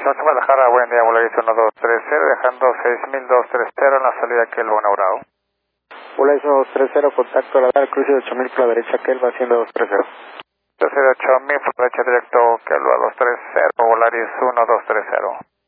Ciudad de Guadalajara, buen día, Volaris 1230, dejando 6230 en la salida que el Bravo. Volaris 1230, contacto radar, cruce de 8000 por la derecha, que él va haciendo 230. Cruce de 8000 por la derecha directo, que el va 230, Volaris 1230.